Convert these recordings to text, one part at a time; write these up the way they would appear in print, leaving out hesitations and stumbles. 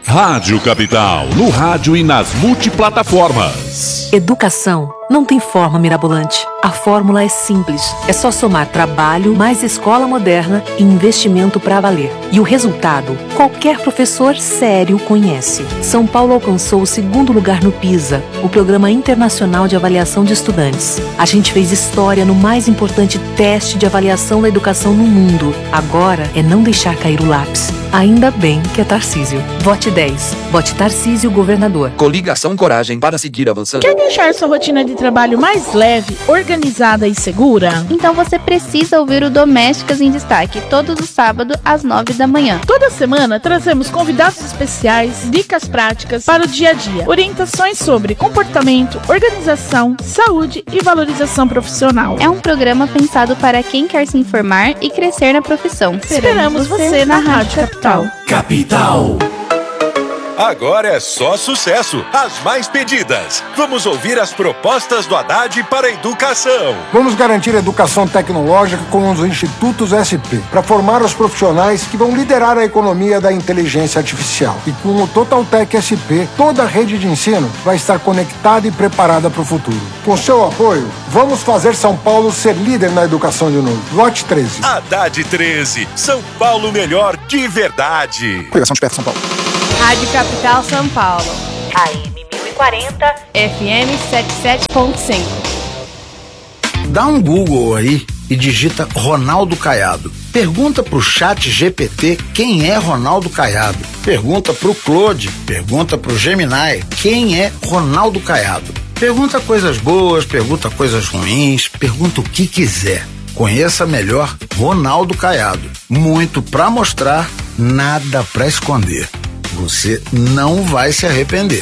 Rádio Capital, no rádio e nas multiplataformas. Educação não tem forma mirabolante. A fórmula é simples. É só somar trabalho, mais escola moderna e investimento para valer. E o resultado, qualquer professor sério conhece. São Paulo alcançou o 2º lugar no PISA, o Programa Internacional de Avaliação de Estudantes. A gente fez história no mais importante teste de avaliação da educação no mundo. Agora é não deixar cair o lápis. Ainda bem que é Tarcísio. Vote 10. Vote Tarcísio, governador. Coligação Coragem para seguir avançando. Quer deixar sua rotina de trabalho mais leve, organizada e segura? Então você precisa ouvir o Domésticas em Destaque, todos os sábados às 9 da manhã. Toda semana trazemos convidados especiais, dicas práticas para o dia a dia, orientações sobre comportamento, organização, saúde e valorização profissional. É um programa pensado para quem quer se informar e crescer na profissão. Esperamos você na Rádio Capital. Capital. Agora é só sucesso, as mais pedidas. Vamos ouvir as propostas do Haddad para a educação. Vamos garantir educação tecnológica com os institutos SP, para formar os profissionais que vão liderar a economia da inteligência artificial. E com o Totaltech SP, toda a rede de ensino vai estar conectada e preparada para o futuro. Com seu apoio, vamos fazer São Paulo ser líder na educação de novo. Vote 13. Haddad 13, São Paulo melhor de verdade. Coligação de Perto São Paulo. Rádio Capital São Paulo. AM 1040, FM 77.5. Dá um Google aí e digita Ronaldo Caiado. Pergunta pro Chat GPT quem é Ronaldo Caiado. Pergunta pro Claude, pergunta pro Gemini quem é Ronaldo Caiado. Pergunta coisas boas, pergunta coisas ruins, pergunta o que quiser. Conheça melhor Ronaldo Caiado. Muito pra mostrar, nada pra esconder. Você não vai se arrepender.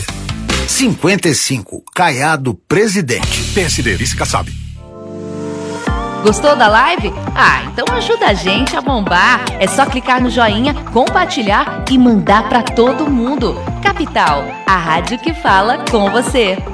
55, Caiado presidente. PSD, vice Kassab. Gostou da live? Então ajuda a gente a bombar. É só clicar no joinha, compartilhar e mandar pra todo mundo. Capital, a rádio que fala com você.